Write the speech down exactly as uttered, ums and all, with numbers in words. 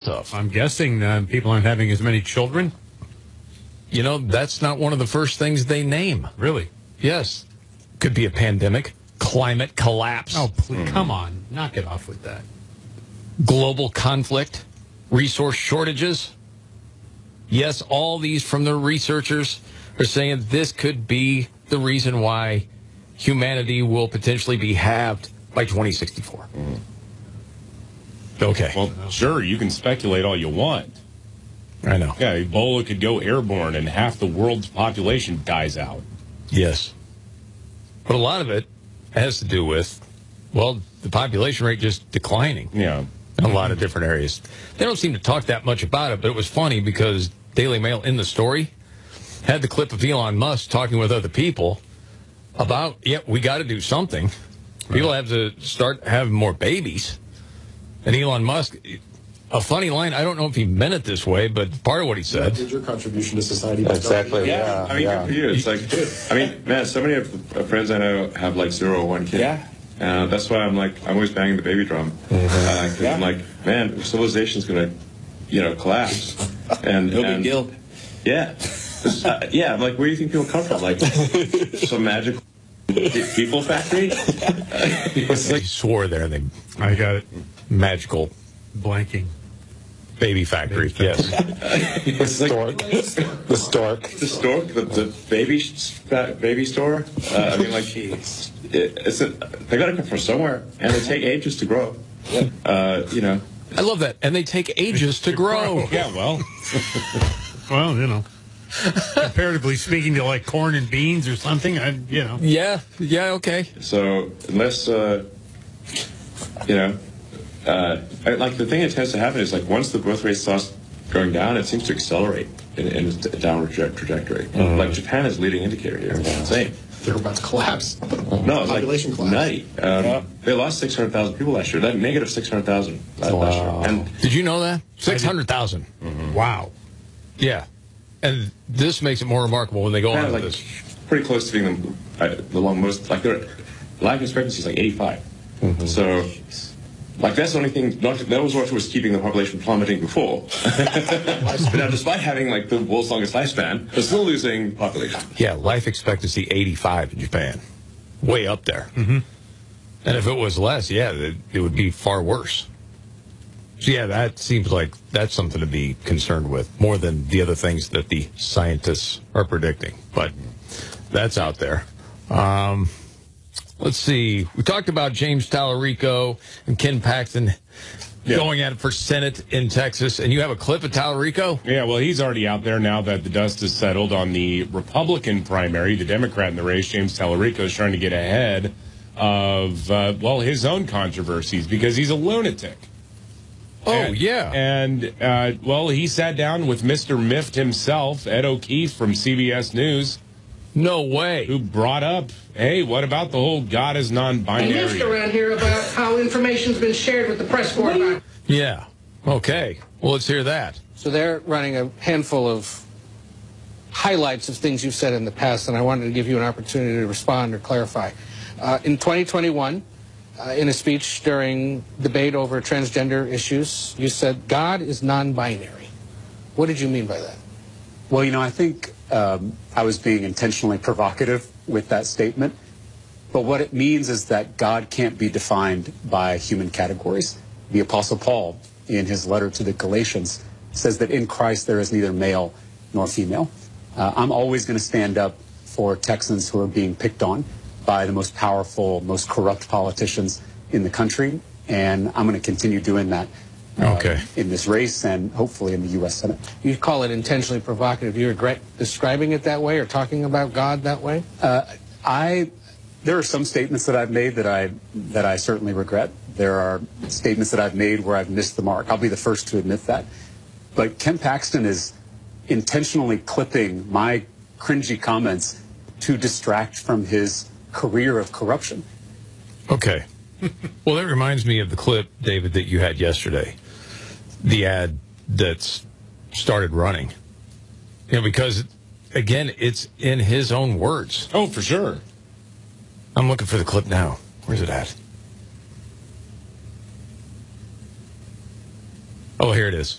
stuff. I'm guessing uh, people aren't having as many children. You know, that's not one of the first things they name. Really? Yes. Could be a pandemic, climate collapse. Oh, please, mm. come on. Knock it off with that. Global conflict, resource shortages. Yes, all these from the researchers are saying this could be the reason why humanity will potentially be halved by twenty sixty-four. Mm. Okay. Well, sure, you can speculate all you want. I know. Yeah, Ebola could go airborne and half the world's population dies out. Yes. But a lot of it has to do with, well, the population rate just declining. Yeah. In a lot of different areas. They don't seem to talk that much about it, but it was funny because Daily Mail in the story had the clip of Elon Musk talking with other people about, yeah, we got to do something. People have to start having more babies. And Elon Musk, a funny line, I don't know if he meant it this way, but part of what he said. Did your contribution to society? Exactly, yeah. yeah. I mean, yeah. good for you. It's like, I mean, man, so many of the friends I know have like zero or one kid. Yeah. Uh, that's why I'm like, I'm always banging the baby drum. Mm-hmm. uh, 'cause yeah. I'm like, man, civilization's going to, you know, collapse. And, no and, big deal. Yeah. Uh, yeah, I'm like, where do you think people come from? Like, some magical people factory? It's like, swore there. They, I got it. Magical. Blanking. Baby factory, baby yes. factory. The stork. The stork. The stork, the, the baby baby store. Uh, I mean, like, it, it's a, they got to come from somewhere, and they take ages to grow. Uh, you know. I love that. And they take ages to grow. Yeah, well. Well, you know. Comparatively speaking to like corn and beans or something, I, you know. Yeah, yeah, okay. So unless, uh, you know, uh, I, like the thing that tends to happen is like once the growth rate starts going down, it seems to accelerate in, in a downward tra- trajectory. Mm-hmm. Like Japan is a leading indicator here. It's insane. They're about to collapse. No, it's population like collapse. nutty. Um, yeah. They lost six hundred thousand people last year. That negative six hundred thousand last wow. year. And did you know that? six hundred thousand. Mm-hmm. Wow. Yeah. And this makes it more remarkable when they go on like, this. Pretty close to being the, uh, the long most, like their life expectancy is like eighty-five. Mm-hmm. So, like that's the only thing, not, that was what was keeping the population plummeting before. But now, despite having like the world's longest lifespan, they're still losing population. Yeah, life expectancy eighty-five in Japan. Way up there. Mm-hmm. And if it was less, yeah, it, it would be far worse. So, yeah, that seems like that's something to be concerned with, more than the other things that the scientists are predicting. But that's out there. Um, let's see. We talked about James Tallarico and Ken Paxton yeah. going at it for Senate in Texas. And you have a clip of Tallarico? Yeah, well, he's already out there now that the dust has settled on the Republican primary. The Democrat in the race, James Tallarico, is trying to get ahead of, uh, well, his own controversies because he's a lunatic. Oh, and, yeah. And, uh, well, he sat down with Mister Miffed himself, Ed O'Keefe from C B S News. No way. Who brought up, hey, what about the whole God is non-binary? And miffed around here about how information's been shared with the press corps about. Yeah. Okay. Well, let's hear that. So they're running a handful of highlights of things you've said in the past, and I wanted to give you an opportunity to respond or clarify. Uh, in twenty twenty-one, Uh, in a speech during debate over transgender issues, you said God is non-binary. What did you mean by that? Well, you know, I think um, I was being intentionally provocative with that statement. But what it means is that God can't be defined by human categories. The Apostle Paul, in his letter to the Galatians, says that in Christ there is neither male nor female. Uh, I'm always going to stand up for Texans who are being picked on by the most powerful, most corrupt politicians in the country, and I'm going to continue doing that uh, okay. in this race and hopefully in the U S Senate. You call it intentionally provocative. Do you regret describing it that way or talking about God that way? Uh, I, there are some statements that I've made that I that I certainly regret. There are statements that I've made where I've missed the mark. I'll be the first to admit that. But Ken Paxton is intentionally clipping my cringy comments to distract from his career of corruption. Okay. Well, that reminds me of the clip, David, that you had yesterday. The ad that's started running. You know, because, again, it's in his own words. Oh, for sure. I'm looking for the clip now. Where's it at? Oh, here it is.